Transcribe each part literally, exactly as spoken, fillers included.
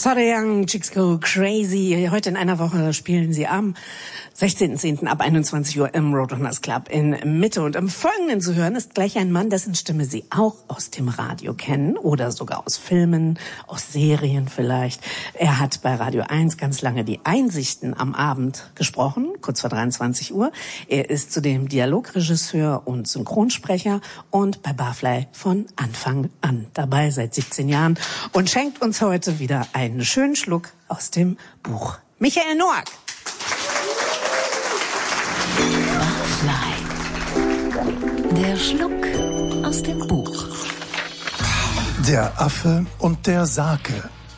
So the Young Chicks Go Crazy. Heute in einer Woche spielen sie am sechzehnten zehnten ab einundzwanzig Uhr im Roadrunners Club in Mitte. Und im Folgenden zu hören ist gleich ein Mann, dessen Stimme Sie auch aus dem Radio kennen oder sogar aus Filmen, aus Serien vielleicht. Er hat bei Radio eins ganz lange die Einsichten am Abend gesprochen, kurz vor dreiundzwanzig Uhr. Er ist zudem Dialogregisseur und Synchronsprecher und bei Barfly von Anfang an dabei, seit siebzehn Jahren, und schenkt uns heute wieder einen schönen Schluck aus dem Buch. Michael Noack. Barfly. Der Schluck aus dem Buch. Der Affe und der Sake.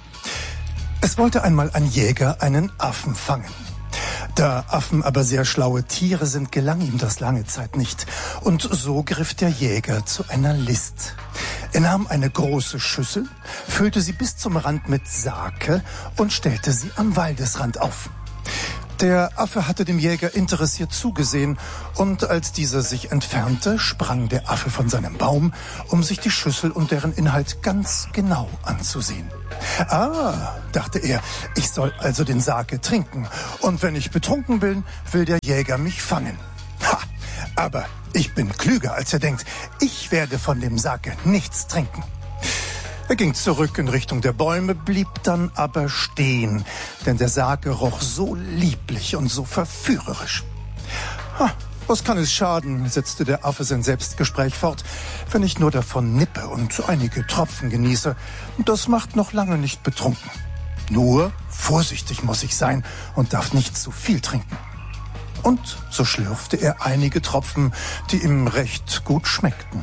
Es wollte einmal ein Jäger einen Affen fangen. Da Affen aber sehr schlaue Tiere sind, gelang ihm das lange Zeit nicht. Und so griff der Jäger zu einer List. Er nahm eine große Schüssel, füllte sie bis zum Rand mit Sake und stellte sie am Waldesrand auf. Der Affe hatte dem Jäger interessiert zugesehen, und als dieser sich entfernte, sprang der Affe von seinem Baum, um sich die Schüssel und deren Inhalt ganz genau anzusehen. Ah, dachte er, ich soll also den Sake trinken, und wenn ich betrunken bin, will der Jäger mich fangen. Ha, aber ich bin klüger, als er denkt. Ich werde von dem Sake nichts trinken. Er ging zurück in Richtung der Bäume, blieb dann aber stehen, denn der Sake roch so lieblich und so verführerisch. Ha, was kann es schaden, setzte der Affe sein Selbstgespräch fort, wenn ich nur davon nippe und einige Tropfen genieße. Das macht noch lange nicht betrunken. Nur vorsichtig muss ich sein und darf nicht zu viel trinken. Und so schlürfte er einige Tropfen, die ihm recht gut schmeckten.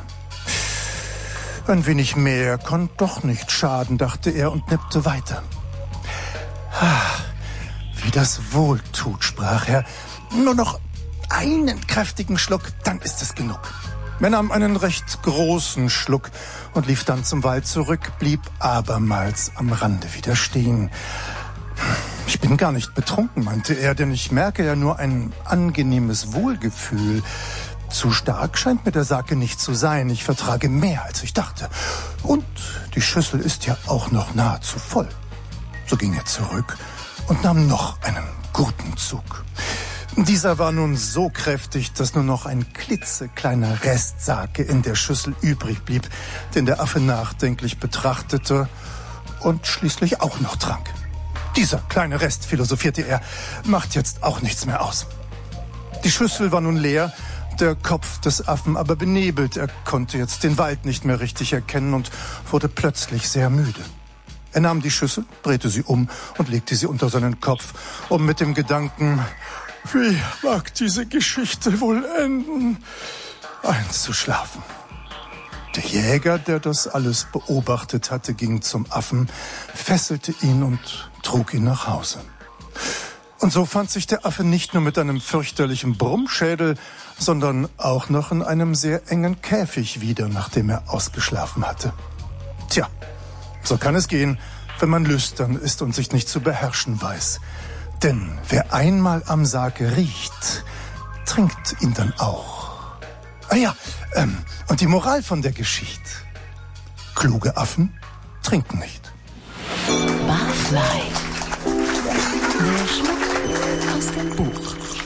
Ein wenig mehr konnte doch nicht schaden, dachte er und nippte weiter. Ah, wie das wohl tut, sprach er. Nur noch einen kräftigen Schluck, dann ist es genug. Er nahm einen recht großen Schluck und lief dann zum Wald zurück, blieb abermals am Rande wieder stehen. Ich bin gar nicht betrunken, meinte er, denn ich merke ja nur ein angenehmes Wohlgefühl. Zu stark scheint mir der Sake nicht zu sein. Ich vertrage mehr, als ich dachte. Und die Schüssel ist ja auch noch nahezu voll. So ging er zurück und nahm noch einen guten Zug. Dieser war nun so kräftig, dass nur noch ein klitzekleiner Rest Sake in der Schüssel übrig blieb, den der Affe nachdenklich betrachtete und schließlich auch noch trank. Dieser kleine Rest, philosophierte er, macht jetzt auch nichts mehr aus. Die Schüssel war nun leer, der Kopf des Affen aber benebelt. Er konnte jetzt den Wald nicht mehr richtig erkennen und wurde plötzlich sehr müde. Er nahm die Schüssel, drehte sie um und legte sie unter seinen Kopf, um mit dem Gedanken, wie mag diese Geschichte wohl enden, einzuschlafen. Der Jäger, der das alles beobachtet hatte, ging zum Affen, fesselte ihn und trug ihn nach Hause. Und so fand sich der Affe nicht nur mit einem fürchterlichen Brummschädel, sondern auch noch in einem sehr engen Käfig wieder, nachdem er ausgeschlafen hatte. Tja, so kann es gehen, wenn man lüstern ist und sich nicht zu beherrschen weiß. Denn wer einmal am Sake riecht, trinkt ihn dann auch. Ah ja, ähm, und die Moral von der Geschichte: kluge Affen trinken nicht. Barfly. Der Schluck aus dem Buch.